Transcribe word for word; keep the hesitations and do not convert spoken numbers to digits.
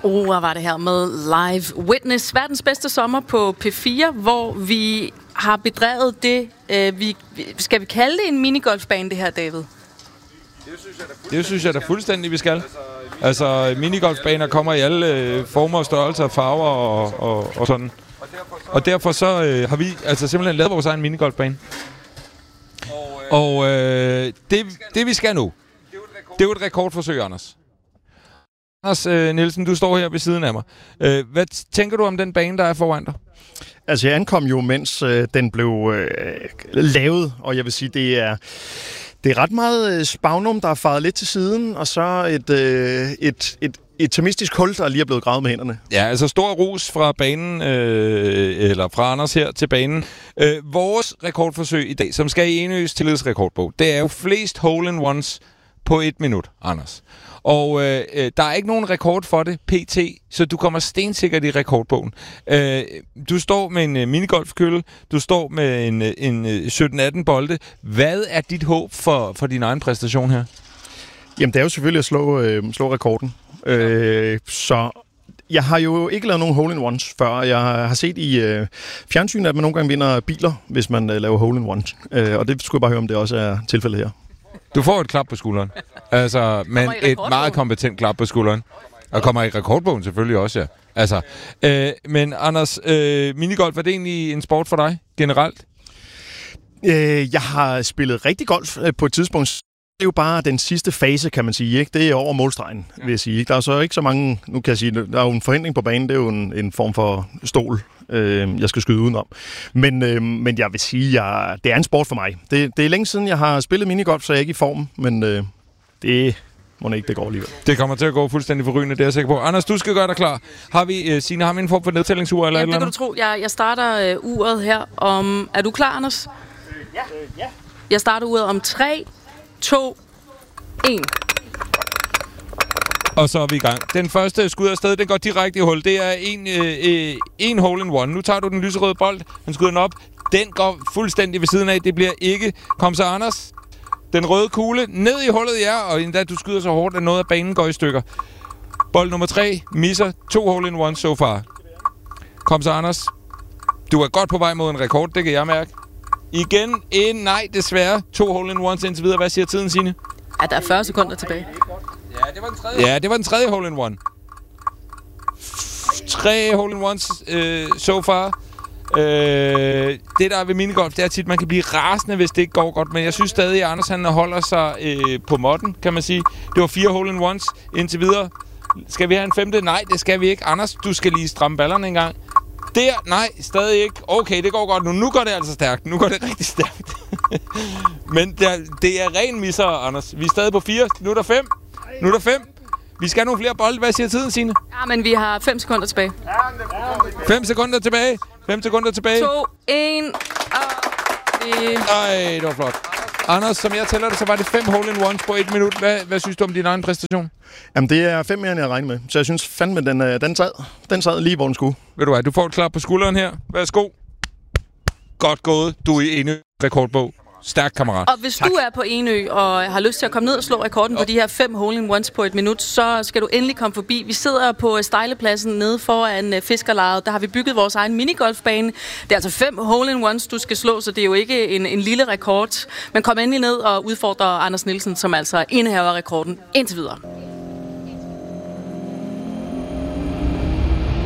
Oh, hvad var det her med Live Witness, verdens bedste sommer på P fire, hvor vi har bedrevet det, øh, vi, skal vi kalde det en minigolfbane, det her, David? Det synes jeg da fuldstændig, vi skal. Altså, minigolfbaner kommer i alle øh, former og størrelser, farver og, og, og sådan. Og derfor så øh, har vi altså simpelthen lavet vores egen minigolfbane. Og øh, det, det vi skal nu, det er jo et rekordforsøg, Anders. Anders øh, Nielsen, du står her ved siden af mig. Øh, hvad tænker du om den bane, der er foran dig? Altså, jeg ankom jo, mens øh, den blev øh, lavet, og jeg vil sige, det er... Det er ret meget spagnum, der er faret lidt til siden, og så et, øh, et, et, et termistisk hul, der lige er blevet gravet med hænderne. Ja, altså stor ros fra banen, øh, eller fra Anders her til banen. Øh, vores rekordforsøg i dag, som skal i Enøs tillidsrekordbog, det er jo flest hole-in-ones på et minut, Anders. Og øh, der er ikke nogen rekord for det, P T, så du kommer stensikkert i rekordbogen. Øh, du står med en uh, minigolfkølle, du står med en, en uh, sytten atten bolde. Hvad er dit håb for, for din egen præstation her? Jamen, det er jo selvfølgelig at slå, øh, slå rekorden. Øh, så jeg har jo ikke lavet nogen hole-in-ones før. Jeg har set i øh, fjernsynet, at man nogle gange vinder biler, hvis man øh, laver hole-in-ones. Øh, og det skulle jeg bare høre, om det også er tilfældet her. Du får et klap på skulderen. Altså, men et meget kompetent klap på skulderen. Og kommer i rekordbogen selvfølgelig også, ja. Altså, øh, men Anders, øh, minigolf, er det egentlig en sport for dig generelt? Øh, jeg har spillet rigtig golf øh, på et tidspunkt. Det er jo bare den sidste fase, kan man sige. Ikke? Det er over målstregen, vil jeg sige. Der er så ikke så mange, nu kan jeg sige, der er jo en forhindring på banen, det er jo en, en form for stol, øh, jeg skal skyde udenom. Men, øh, men jeg vil sige, at det er en sport for mig. Det, det er længe siden, jeg har spillet minigolf, så jeg er ikke i form, men øh, det må ikke, det går alligevel. Det kommer til at gå fuldstændig forrygende, det er jeg sikker på. Anders, du skal gøre dig klar. Har vi, uh, Signe, har vi en form for nedtællingsur eller ja, et eller andet? Det kan du tro. Jeg, jeg starter uh, uret her om... Er du klar, Anders? Øh, ja. Øh, ja. Jeg starter uret om tre, to, en. Og så er vi i gang. Den første skud afsted, den går direkte i hul. Det er en, øh, en hole in one. Nu tager du den lyserøde bold. Den skyder den op. Den går fuldstændig ved siden af. Det bliver ikke. Kom så, Anders. Den røde kugle ned i hullet, ja. Og endda du skyder så hårdt, at noget af banen går i stykker. Bold nummer tre misser. To hole in one so far. Kom så, Anders. Du er godt på vej mod en rekord, det kan jeg mærke. Igen en nej, desværre. To hole in ones indtil videre. Hvad siger tiden, Signe? Ja, der er fyrre sekunder tilbage. Ja, det var den tredje. Ja, det var den tredje hole in one. Tre hole in ones øh, so far. Øh, det der er ved minigolf, det er tit, man kan blive rasende, hvis det ikke går godt. Men jeg synes stadig, at Anders han holder sig øh, på måtten, kan man sige. Det var fire hole in ones indtil videre. Skal vi have en femte? Nej, det skal vi ikke. Anders, du skal lige stramme ballerne en gang. Der, nej, stadig ikke. Okay, det går godt nu. Nu går det altså stærkt. Nu går det rigtig stærkt. Men der, det er ren misser, Anders. Vi er stadig på fire. Nu er der fem. Nu er der fem. Vi skal have nogle flere bolde. Hvad siger tiden, Signe? Ja, men vi har fem sekunder tilbage. Fem sekunder tilbage. Fem sekunder tilbage. To, en, og vi... Ej, det var flot. Anders, som jeg tæller det, så var det fem hole in ones på et minut. Hvad, hvad synes du om din egen præstation? Jamen, det er fem mere, end jeg regner med. Så jeg synes fandme, den, den, sad, den sad lige, hvor den skulle. Ved du hvad, du får et klap på skulderen her. Værsgo. Godt gået. Du er i Enø rekordbog. Stærk kammerat. Og hvis tak. Du er på Enø og har lyst til at komme ned og slå rekorden på de her fem hole-in-ones på et minut, så skal du endelig komme forbi. Vi sidder på Stejlepladsen nede foran fiskerlejet. Der har vi bygget vores egen minigolfbane. Det er altså fem hole-in-ones, du skal slå, så det er jo ikke en, en lille rekord. Men kom endelig ned og udfordre Anders Nielsen, som altså indehaver rekorden indtil videre.